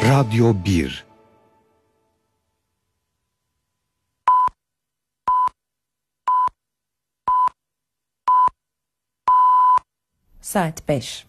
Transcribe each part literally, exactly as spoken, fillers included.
Radyo bir. Saat beş.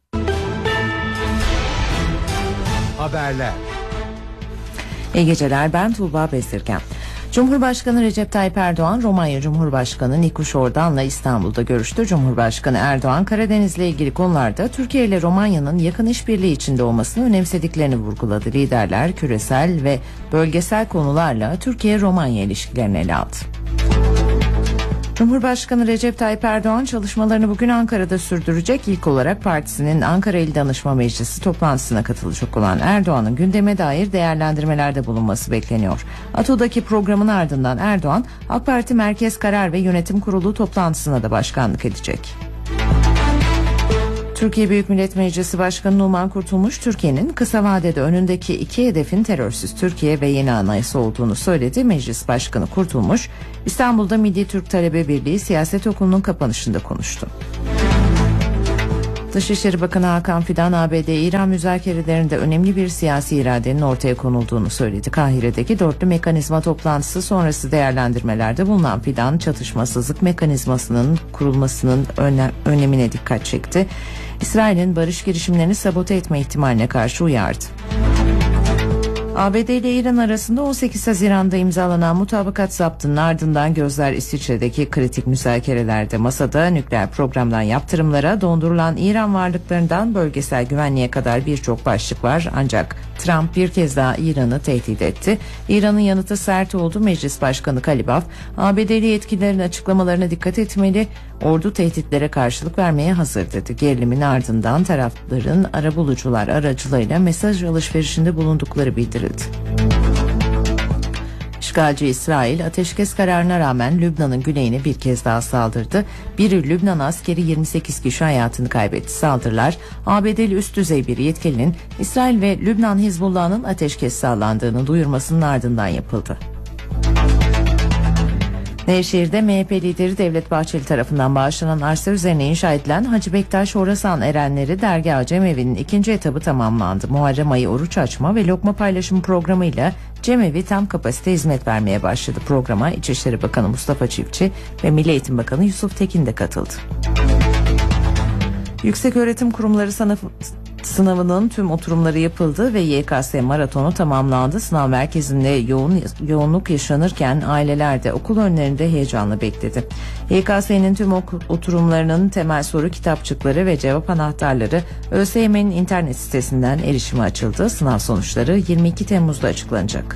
Haberler. İyi geceler, ben Tuğba Bezirgen. Cumhurbaşkanı Recep Tayyip Erdoğan, Romanya Cumhurbaşkanı Nikuş Ordan'la İstanbul'da görüştü. Cumhurbaşkanı Erdoğan, Karadeniz'le ilgili konularda Türkiye ile Romanya'nın yakın işbirliği içinde olmasını önemsediklerini vurguladı. Liderler küresel ve bölgesel konularla Türkiye-Romanya ilişkilerini ele aldı. Cumhurbaşkanı Recep Tayyip Erdoğan çalışmalarını bugün Ankara'da sürdürecek. İlk olarak partisinin Ankara İl Danışma Meclisi toplantısına katılacak olan Erdoğan'ın gündeme dair değerlendirmelerde bulunması bekleniyor. A T O'daki programın ardından Erdoğan, AK Parti Merkez Karar ve Yönetim Kurulu toplantısına da başkanlık edecek. Türkiye Büyük Millet Meclisi Başkanı Numan Kurtulmuş, Türkiye'nin kısa vadede önündeki iki hedefin terörsüz Türkiye ve yeni anayasa olduğunu söyledi. Meclis Başkanı Kurtulmuş, İstanbul'da Milli Türk Talebe Birliği Siyaset Okulu'nun kapanışında konuştu. Dışişleri Bakanı Hakan Fidan, A B D-İran müzakerelerinde önemli bir siyasi iradenin ortaya konulduğunu söyledi. Kahire'deki dörtlü mekanizma toplantısı sonrası değerlendirmelerde bulunan Fidan, çatışmasızlık mekanizmasının kurulmasının öne, önemine dikkat çekti. İsrail'in barış girişimlerini sabote etme ihtimaline karşı uyardı. A B D ile İran arasında on sekiz Haziran'da imzalanan mutabakat zaptının ardından gözler İsviçre'deki kritik müzakerelerde. Masada nükleer programdan yaptırımlara, dondurulan İran varlıklarından bölgesel güvenliğe kadar birçok başlık var. Ancak Trump bir kez daha İran'ı tehdit etti. İran'ın yanıtı sert oldu. Meclis Başkanı Kalibaf, A B D'li yetkililerin açıklamalarına dikkat etmeli, ordu tehditlere karşılık vermeye hazır dedi. Gerilimin ardından tarafların arabulucular aracılığıyla mesaj alışverişinde bulundukları bildirildi. İşgalci İsrail, ateşkes kararına rağmen Lübnan'ın güneyine bir kez daha saldırdı. Bir Lübnan askeri yirmi sekiz kişi hayatını kaybetti. Saldırılar, A B D'li üst düzey bir yetkilinin İsrail ve Lübnan Hizbullah'ın ateşkes sağlandığını duyurmasının ardından yapıldı. Nevşehir'de M H P lideri Devlet Bahçeli tarafından bağışlanan arsa üzerine inşa edilen Hacı Bektaş Horasan Erenleri Dergah Cemevi'nin ikinci etabı tamamlandı. Muharrem ayı oruç açma ve lokma paylaşım programıyla Cemevi tam kapasite hizmet vermeye başladı. Programa İçişleri Bakanı Mustafa Çiftçi ve Milli Eğitim Bakanı Yusuf Tekin de katıldı. Yükseköğretim Kurumları sınıfı Sınavının tüm oturumları yapıldı ve Y K S maratonu tamamlandı. Sınav merkezinde yoğun yoğunluk yaşanırken aileler de okul önlerinde heyecanla bekledi. Y K S'nin tüm oturumlarının temel soru kitapçıkları ve cevap anahtarları Ö S Y M'nin internet sitesinden erişime açıldı. Sınav sonuçları yirmi iki Temmuz'da açıklanacak.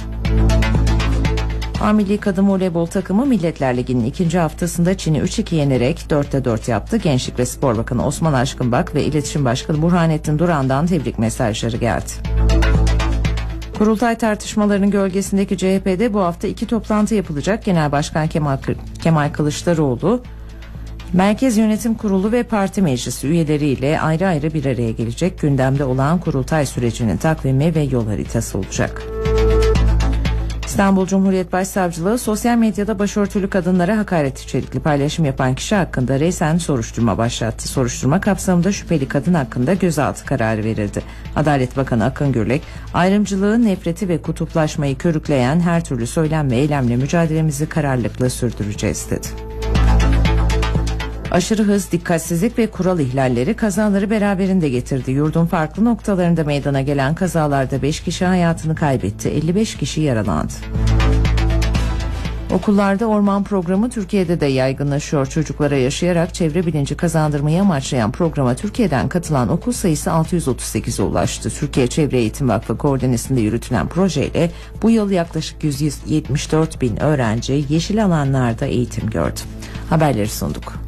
A Milli Kadın Voleybol takımı Milletler Ligi'nin ikinci haftasında Çin'i üç iki yenerek dörtte dört yaptı. Gençlik ve Spor Bakanı Osman Aşkınbak ve İletişim Başkanı Burhanettin Duran'dan tebrik mesajları geldi. Kurultay tartışmalarının gölgesindeki C H P'de bu hafta iki toplantı yapılacak. Genel Başkan Kemal, Kemal Kılıçdaroğlu, Merkez Yönetim Kurulu ve Parti Meclisi üyeleriyle ayrı ayrı bir araya gelecek. Gündemde olan kurultay sürecinin takvimi ve yol haritası olacak. İstanbul Cumhuriyet Başsavcılığı sosyal medyada başörtülü kadınlara hakaret içerikli paylaşım yapan kişi hakkında resen soruşturma başlattı. Soruşturma kapsamında şüpheli kadın hakkında gözaltı kararı verildi. Adalet Bakanı Akın Gürlek, ayrımcılığı, nefreti ve kutuplaşmayı körükleyen her türlü söylem ve eylemle mücadelemizi kararlılıkla sürdüreceğiz dedi. Aşırı hız, dikkatsizlik ve kural ihlalleri kazaları beraberinde getirdi. Yurdun farklı noktalarında meydana gelen kazalarda beş kişi hayatını kaybetti, elli beş kişi yaralandı. Okullarda orman programı Türkiye'de de yaygınlaşıyor. Çocuklara yaşayarak çevre bilinci kazandırmayı amaçlayan programa Türkiye'den katılan okul sayısı altı yüz otuz sekize ulaştı. Türkiye Çevre Eğitim Vakfı koordinesinde yürütülen projeyle bu yıl yaklaşık yüz yetmiş dört bin öğrenci yeşil alanlarda eğitim gördü. Haberleri sunduk.